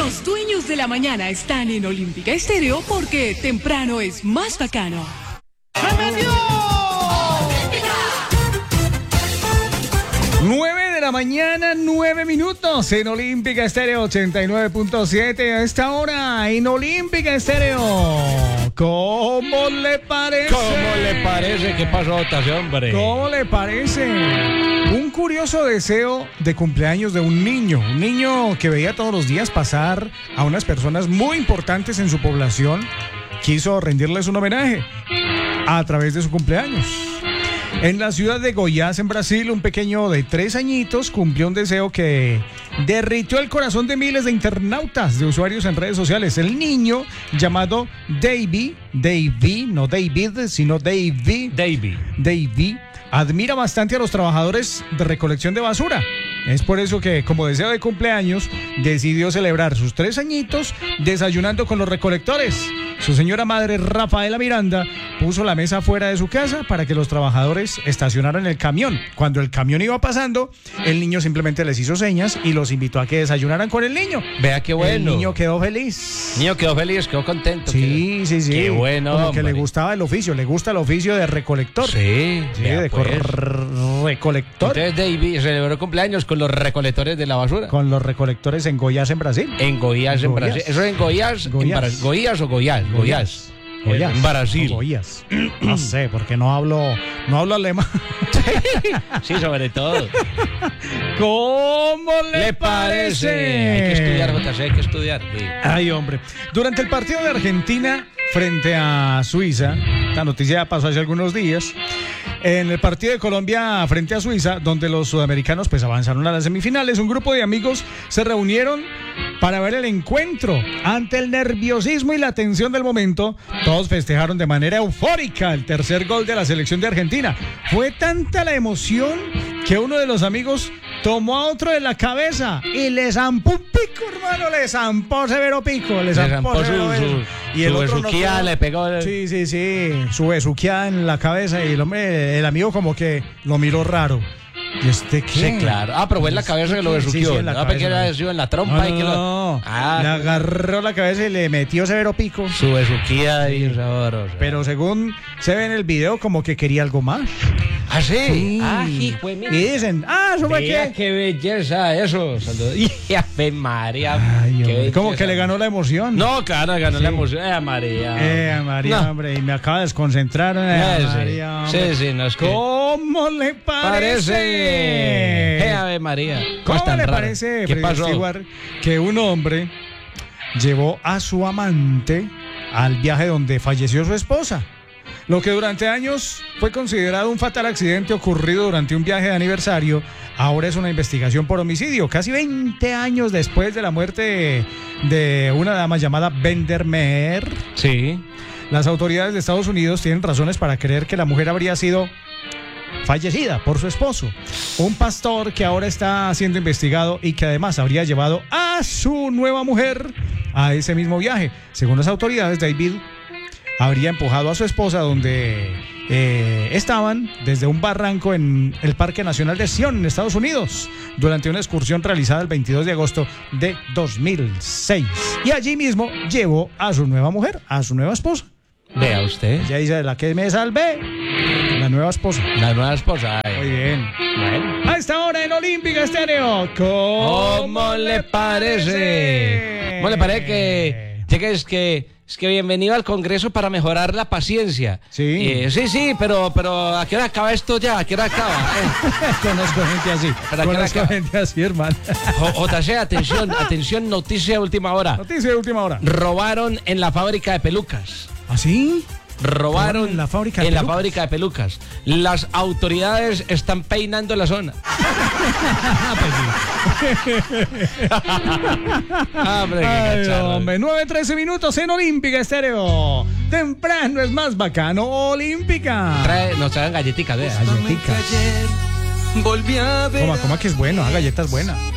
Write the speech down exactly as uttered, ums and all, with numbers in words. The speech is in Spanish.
Los dueños de la mañana están en Olímpica Estéreo porque temprano es más bacano. ¡Se metió! nueve de la mañana, nueve minutos en Olímpica Estéreo ochenta y nueve punto siete. A esta hora en Olímpica Estéreo. ¿Cómo le parece? ¿Cómo le parece? ¿Qué pasó, ese hombre? ¿Cómo le parece? Un curioso deseo de cumpleaños de un niño. Un niño que veía todos los días pasar a unas personas muy importantes en su población. Quiso rendirles un homenaje a través de su cumpleaños. En la ciudad de Goiás, en Brasil, un pequeño de tres añitos cumplió un deseo que derritió el corazón de miles de internautas, de usuarios en redes sociales. El niño, llamado Davy, Davy, no David, sino Davy, Davy, Davy, admira bastante a los trabajadores de recolección de basura. Es por eso que, como deseo de cumpleaños, decidió celebrar sus tres añitos desayunando con los recolectores. Su señora madre, Rafaela Miranda, puso la mesa fuera de su casa para que los trabajadores estacionaran el camión. Cuando el camión iba pasando, el niño simplemente les hizo señas y los invitó a que desayunaran con el niño. Vea qué bueno. El niño quedó feliz. El niño quedó feliz, quedó contento. Sí, quedó... sí, sí. Qué bueno, Como hombre. que le gustaba el oficio, le gusta el oficio de recolector. Sí, sí, vea, de pues. cor- recolector. Entonces Davy celebró cumpleaños con los recolectores de la basura. Con los recolectores en Goiás, en Brasil. En Goiás, en Goiás. Brasil. ¿Eso es en Goiás? Goiás. En Bra- ¿Goiás o Goiás? Goiás. Goiás. En Brasil. No, Goiás. No sé, porque no hablo, no hablo alemán. Sí, sobre todo. ¿Cómo le, ¿Le parece? Hay que estudiar, J C, hay que estudiar. Sí. Ay, hombre. Durante el partido de Argentina frente a Suiza, la noticia ya pasó hace algunos días, en el partido de Colombia frente a Suiza, donde los sudamericanos pues avanzaron a las semifinales, un grupo de amigos se reunieron para ver el encuentro. Ante el nerviosismo y la tensión del momento, todos festejaron de manera eufórica el tercer gol de la selección de Argentina. Fue tanta la emoción que uno de los amigos tomó a otro de la cabeza y le zampó un pico, hermano, le zampó severo pico, le zampó, zampó severo su- beso. su- y el su otro no besuqueada, quedó- le pegó el- Sí, sí, sí, su besuqueada en la cabeza y el hombre, el amigo como que lo miró raro. ¿Y este qué? Sí, claro. Ah, pero fue en la cabeza que lo Sí, sí, besuqueó. en la No, pensé que cabeza. había sido en la trompa. No, y que no, lo... no. Ah, le agarró la cabeza y le metió severo pico. su besuquía y sabrosa. Pero según se ve en el video, como que quería algo más. ¿Ah, sí? Sí. Ah, hijo de mí. Y dicen, ah, ¿eso fue Vea qué? qué belleza eso. Saludos. Y Ave María. Ay, qué hombre, como belleza. que le ganó la emoción. No, claro, ganó Sí. la emoción. Eh, María. Eh, María, No. hombre, y me acaba de desconcentrar. Eh, Eh, sí. María, Sí, hombre. sí, no es que- ¿Cómo le parece? Parece. Eh, Ave María. ¿Cómo tan le raro? parece, ¿Qué Freddy pasó? Stewart, que un hombre llevó a su amante al viaje donde falleció su esposa? Lo que durante años fue considerado un fatal accidente ocurrido durante un viaje de aniversario, ahora es una investigación por homicidio. Casi veinte años después de la muerte de una dama llamada Bendermeer, Sí. las autoridades de Estados Unidos tienen razones para creer que la mujer habría sido fallecida por su esposo, un pastor que ahora está siendo investigado y que además habría llevado a su nueva mujer a ese mismo viaje. Según las autoridades, David habría empujado a su esposa donde eh, estaban desde un barranco en el Parque Nacional de Sion, en Estados Unidos, durante una excursión realizada el veintidós de agosto de dos mil seis. Y allí mismo llevó a su nueva mujer, a su nueva esposa. Vea usted. Ella dice, la que me salvé, la nueva esposa. La nueva esposa. Ay. Muy bien. Bueno. A esta hora en Olímpica Estéreo. ¿Cómo, ¿Cómo le parece? ¿Cómo le parece que llegues que es que bienvenido al Congreso para mejorar la paciencia? Sí. Eh, sí, sí, pero pero ¿a qué hora acaba esto ya? ¿A qué hora acaba? Eh, Conozco gente así. ¿Para qué Conozco la- gente así, hermano. J- J C, atención, atención, noticia de última hora. Noticia de última hora. Robaron en la fábrica de pelucas. ¿Ah, sí? Robaron en la fábrica de en la pelucas. fábrica de pelucas. Las autoridades están peinando la zona. Ah, hombre, qué Ay, cacharro. hombre, nueve trece minutos en Olímpica Estéreo. Temprano es más bacano, Olímpica. Trae, nos traen galletitas, vea. Galleticas. Volví a ver Coma, coma que es bueno, ah, galletas buenas.